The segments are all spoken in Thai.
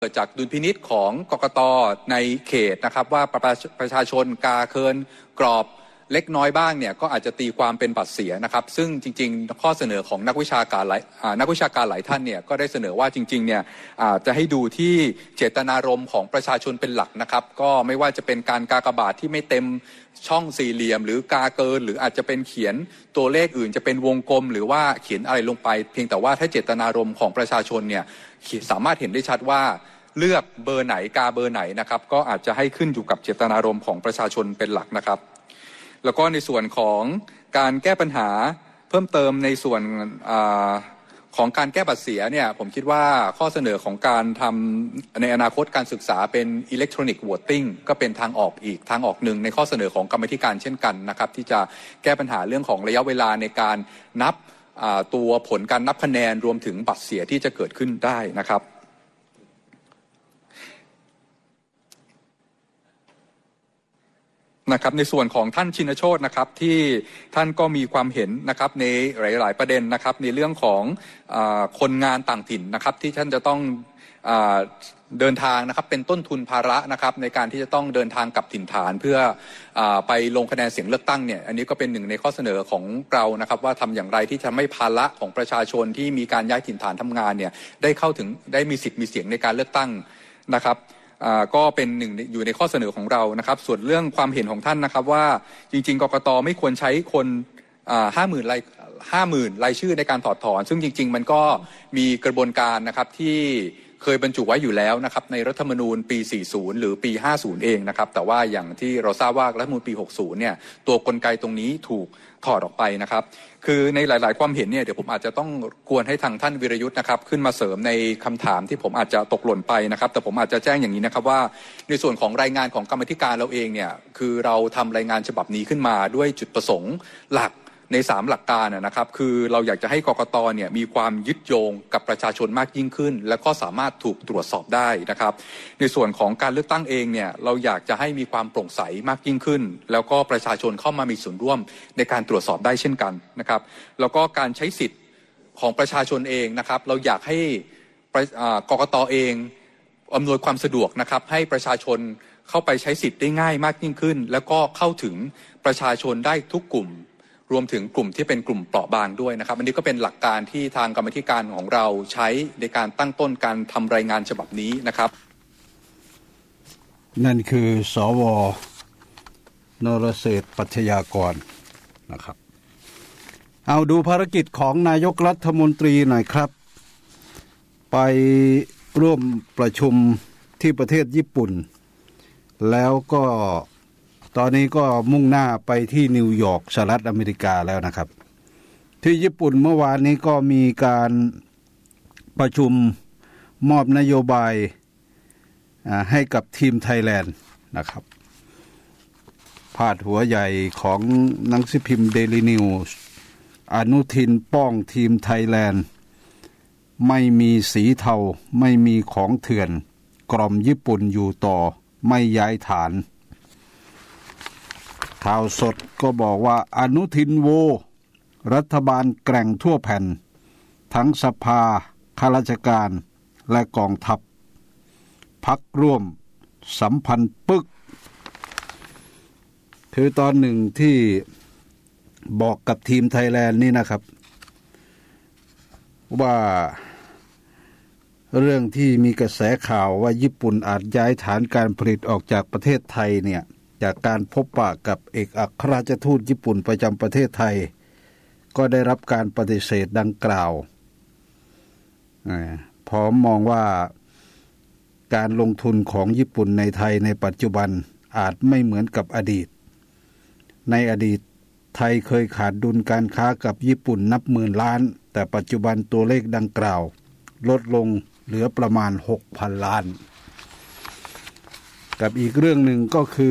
เกิดจากดุลพินิจของกกต.ในเขตนะครับว่าประชาชนกาเกินกรอบเล็กน้อยบ้างเนี่ยก็อาจจะตีความเป็นบัตรเสียนะครับซึ่งจริงๆข้อเสนอของนักวิชาการหลายท่านเนี่ยก็ได้เสนอว่าจริงๆเนี่ยจะให้ดูที่เจตนารมณ์ของประชาชนเป็นหลักนะครับก็ไม่ว่าจะเป็นการกากบาทที่ไม่เต็มช่องสี่เหลี่ยมหรือกาเกินหรืออาจจะเป็นเขียนตัวเลขอื่นจะเป็นวงกลมหรือว่าเขียนอะไรลงไปเพียงแต่ว่าถ้าเจตนารมณ์ของประชาชนเนี่ยสามารถเห็นได้ชัดว่าเลือกเบอร์ไหนกาเบอร์ไหนนะครับก็อาจจะให้ขึ้นอยู่กับเจตนารมณ์ของประชาชนเป็นหลักนะครับแล้วก็ในส่วนของการแก้ปัญหาเพิ่มเติมในส่วนของการแก้บัตรเสียเนี่ยผมคิดว่าข้อเสนอของการทำในอนาคตการศึกษาเป็น Electronic Voting ก็เป็นทางออกอีกทางออกหนึ่งในข้อเสนอของกรรมาธิการเช่นกันนะครับที่จะแก้ปัญหาเรื่องของระยะเวลาในการนับตัวผลการนับคะแนนรวมถึงบัตรเสียที่จะเกิดขึ้นได้นะครับในส่วนของท่านชินโชตินะครับที่ท่านก็มีความเห็นนะครับในหลายๆประเด็นนะครับในเรื่องของคนงานต่างถิ่นนะครับที่ท่านจะต้องเดินทางนะครับเป็นต้นทุนภาระนะครับในการที่จะต้องเดินทางกลับถิ่นฐานเพื่อไปลงคะแนนเสียงเลือกตั้งเนี่ยอันนี้ก็เป็นหนึ่งในข้อเสนอของเรานะครับว่าทำอย่างไรที่จะไม่ภาระของประชาชนที่มีการย้ายถิ่นฐานทำงานเนี่ยได้มีสิทธิ์มีเสียงในการเลือกตั้งนะครับก็เป็นหนึ่งอยู่ในข้อเสนอของเรานะครับส่วนเรื่องความเห็นของท่านนะครับว่าจริงๆกกต.ไม่ควรใช้คน50,000 รายชื่อในการถอดถอนซึ่งจริงๆมันก็มีกระบวนการนะครับที่เคยบรรจุไว้อยู่แล้วนะครับในรัฐธรรมนูญปี 40 หรือปี 50 เองนะครับแต่ว่าอย่างที่เราทราบว่ารัฐธรรมนูญปี 60 เนี่ยตัวกลไกตรงนี้ถูกถอดออกไปนะครับคือในหลายๆความเห็นเนี่ยเดี๋ยวผมอาจจะต้องควรให้ทางท่านวิรยุทธ์นะครับขึ้นมาเสริมในคำถามที่ผมอาจจะตกหล่นไปนะครับแต่ผมอาจจะแจ้งอย่างนี้นะครับว่าในส่วนของรายงานของกรรมาธิการเราเองเนี่ยคือเราทำรายงานฉบับนี้ขึ้นมาด้วยจุดประสงค์หลักใน3หลักการนะครับคือเราอยากจะให้กกต.เนี่ยมีความยึดโยงกับประชาชนมากยิ่งขึ้นและก็สามารถถูกตรวจสอบได้นะครับในส่วนของการเลือกตั้งเองเนี่ยเราอยากจะให้มีความโปร่งใสมากยิ่งขึ้นแล้วก็ประชาชนเข้ามามีส่วนร่วมในการตรวจสอบได้เช่นกันนะครับแล้วก็การใช้สิทธิ์ของประชาชนเองนะครับเราอยากให้กกต.เองอำนวยความสะดวกนะครับให้ประชาชนเข้าไปใช้สิทธิ์ได้ง่ายมากยิ่งขึ้นแล้วก็เข้าถึงประชาชนได้ทุกกลุ่มรวมถึงกลุ่มที่เป็นกลุ่มเปราะบางด้วยนะครับอันนี้ก็เป็นหลักการที่ทางกรรมาธิการของเราใช้ในการตั้งต้นการทำรายงานฉบับนี้นะครับนั่นคือสว.นรเศรษฐ์ปัชญากรนะครับเอาดูภารกิจของนายกรัฐมนตรีหน่อยครับไปร่วมประชุมที่ประเทศญี่ปุ่นแล้วก็ตอนนี้ก็มุ่งหน้าไปที่นิวยอร์กสหรัฐอเมริกาแล้วนะครับที่ญี่ปุ่นเมื่อวานนี้ก็มีการประชุมมอบนโยบายให้กับทีมไทยแลนด์นะครับพาดหัวใหญ่ของหนังสือพิมพ์เดลี่นิวส์อนุทินป้องทีมไทยแลนด์ไม่มีสีเทาไม่มีของเถื่อนกล่อมญี่ปุ่นอยู่ต่อไม่ย้ายฐานข่าวสดก็บอกว่าอนุทินโวรัฐบาลแกร่งทั่วแผ่นทั้งสภาข้าราชการและกองทัพพรรคร่วมสัมพันธ์ปึกคือตอนหนึ่งที่บอกกับทีมไทยแลนด์นี่นะครับว่าเรื่องที่มีกระแสข่าวว่าญี่ปุ่นอาจย้ายฐานการผลิตออกจากประเทศไทยเนี่ยจากการพบปะกับเอกอัครราชทูตญี่ปุ่นประจำประเทศไทยก็ได้รับการปฏิเสธดังกล่าวพร้อมมองว่าการลงทุนของญี่ปุ่นในไทยในปัจจุบันอาจไม่เหมือนกับอดีตในอดีตไทยเคยขาดดุลการค้ากับญี่ปุ่นนับหมื่นล้านแต่ปัจจุบันตัวเลขดังกล่าวลดลงเหลือประมาณ 6,000 ล้านกับอีกเรื่องหนึ่งก็คื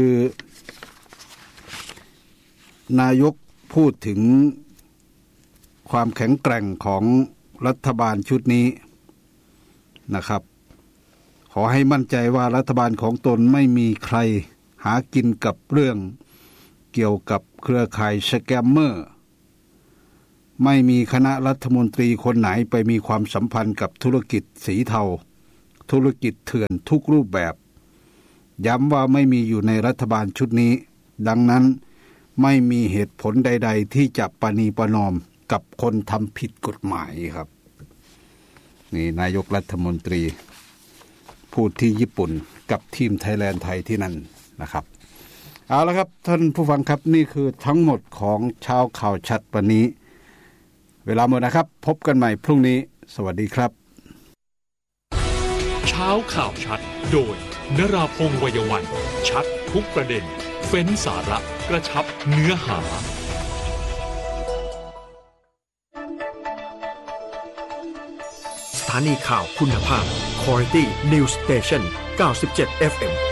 อนายกพูดถึงความแข็งแกร่งของรัฐบาลชุดนี้นะครับขอให้มั่นใจว่ารัฐบาลของตนไม่มีใครหากินกับเรื่องเกี่ยวกับเครือข่ายสแกมเมอร์ไม่มีคณะรัฐมนตรีคนไหนไปมีความสัมพันธ์กับธุรกิจสีเทาธุรกิจเถื่อนทุกรูปแบบย้ำว่าไม่มีอยู่ในรัฐบาลชุดนี้ดังนั้นไม่มีเหตุผลใดๆที่จะประนีประนอมกับคนทำผิดกฎหมายครับนี่นายกรัฐมนตรีพูดที่ญี่ปุ่นกับทีมไทยแลนด์ไทยที่นั่นนะครับเอาละครับท่านผู้ฟังครับนี่คือทั้งหมดของเช้าข่าวชัดวันนี้เวลาหมดนะครับพบกันใหม่พรุ่งนี้สวัสดีครับเช้าข่าวชัดโดยนราพงษ์ วัยวันชัดทุกประเด็นเฟ้นสาระกระชับเนื้อหาสถานีข่าวคุณภาพ Quality News Station 97 FM